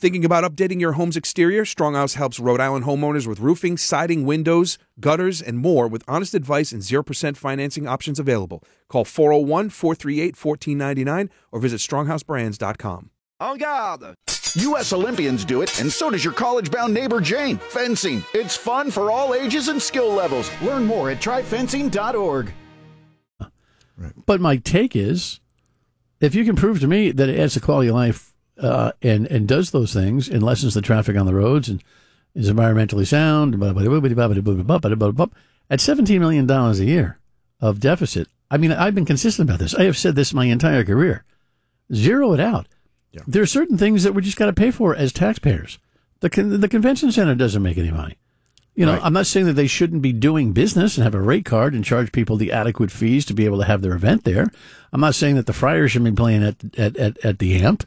Thinking about updating your home's exterior? Stronghouse helps Rhode Island homeowners with roofing, siding, windows, gutters, and more with honest advice and 0% financing options available. Call 401-438-1499 or visit stronghouseBrands.com. En garde! U.S. Olympians do it, and so does your college-bound neighbor Jane. Fencing. It's fun for all ages and skill levels. Learn more at tryfencing.org. But my take is, if you can prove to me that it adds to quality of life and does those things and lessens the traffic on the roads and is environmentally sound, at $17 million a year of deficit, I mean, I've been consistent about this. I have said this my entire career. Zero it out. Yeah. There are certain things that we just got to pay for as taxpayers. The convention center doesn't make any money. You know, right. I'm not saying that they shouldn't be doing business and have a rate card and charge people the adequate fees to be able to have their event there. I'm not saying that the Friars should be playing at the AMP,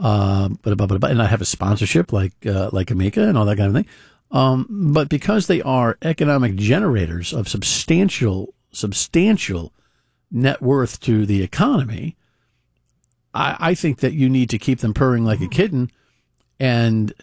and I have a sponsorship like Amica and all that kind of thing. But because they are economic generators of substantial net worth to the economy, I think that you need to keep them purring like a kitten. And,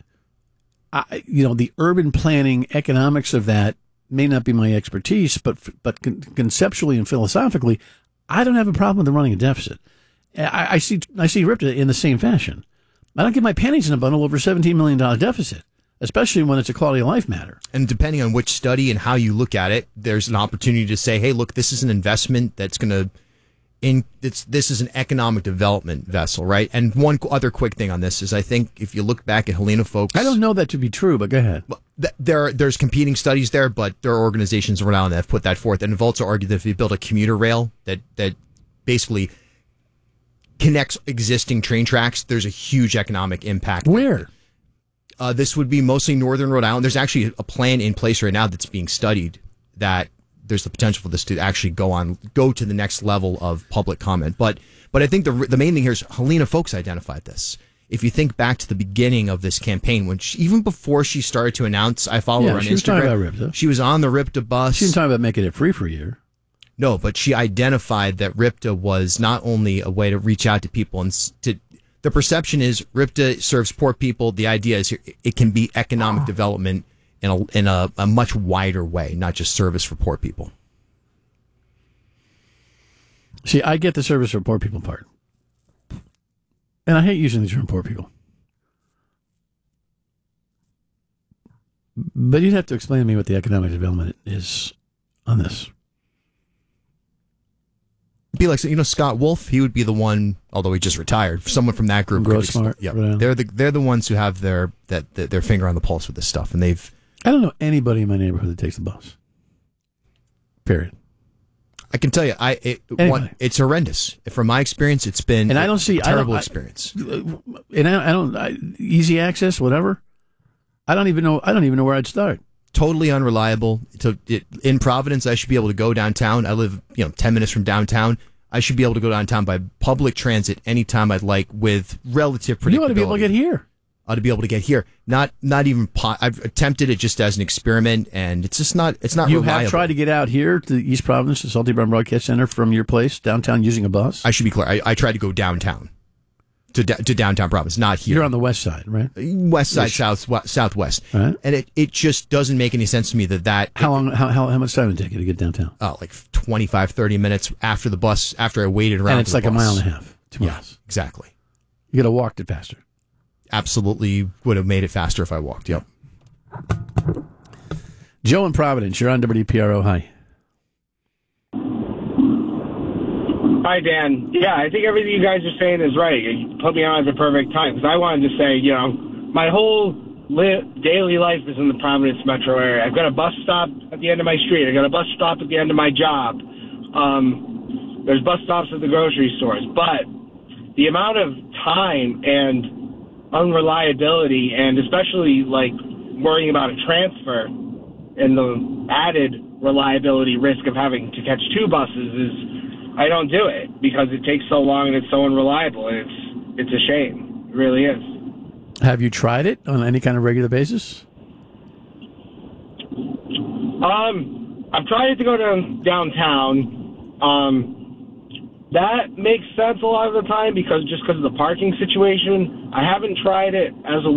the urban planning economics of that may not be my expertise, but conceptually and philosophically, I don't have a problem with them running a deficit. I see RIPTA in the same fashion. I don't get my panties in a bundle over $17 million deficit, especially when it's a quality of life matter. And depending on which study and how you look at it, there's an opportunity to say, hey, look, this is an investment that's going to this is an economic development vessel, right? And one other quick thing on this is I think if you look back at Helena Folks... I don't know that to be true, but go ahead. There's competing studies there, but there are organizations around that have put that forth. And have also argued that if you build a commuter rail that basically connects existing train tracks, there's a huge economic impact. Where? This would be mostly northern Rhode Island. There's actually a plan in place right now that's being studied that there's the potential for this to actually go to the next level of public comment. But I think the main thing here is Helena Folks identified this. If you think back to the beginning of this campaign, when even before she started to announce, I follow her on Instagram. She was talking about RIPTA. She was on the RIPTA bus. She didn't talk about making it free for a year. No, but she identified that RIPTA was not only a way to reach out to people and the perception is RIPTA serves poor people. The idea is it can be economic development in a much wider way, not just service for poor people. See, I get the service for poor people part. And I hate using the term poor people. But you'd have to explain to me what the economic development is on this. It'd be like, Scott Wolf, he would be the one, although he just retired, someone from that group. Grow Smart. Yeah, they're the ones who have their finger on the pulse with this stuff, and I don't know anybody in my neighborhood that takes the bus. Period. I can tell you, it's horrendous. From my experience, it's been a terrible experience. Easy access, whatever. I don't even know where I'd start. Totally unreliable. In Providence, I should be able to go downtown. I live, 10 minutes from downtown. I should be able to go downtown by public transit anytime I'd like with relative predictability. You ought to be able to get here. To be able to get here. Not even. I've attempted it just as an experiment, and it's just not. It's not. You reliable. have tried to get out here to East Providence, the Salty Brown Broadcast Center, from your place downtown using a bus. I should be clear. I tried to go downtown to downtown Providence, not here. You're on the west side, right? West side, southwest, right. And it just doesn't make any sense to me that. How much time did it take you to get downtown? Like 25, 30 minutes after the bus. After I waited around, and it's like a mile and a half. 2 miles. Yeah, exactly. You got to walk it faster. Absolutely would have made it faster if I walked. Yep. Joe in Providence, you're on WPRO. Hi. Hi, Dan. Yeah, I think everything you guys are saying is right. You put me on at the perfect time because I wanted to say, my whole daily life is in the Providence metro area. I've got a bus stop at the end of my street. I've got a bus stop at the end of my job. There's bus stops at the grocery stores. But the amount of time and unreliability, and especially worrying about a transfer and the added reliability risk of having to catch two buses is, I don't do it because it takes so long and it's so unreliable, and it's a shame. It really is. Have you tried it on any kind of regular basis? I've tried to go downtown. That makes sense a lot of the time because of the parking situation. I haven't tried it as a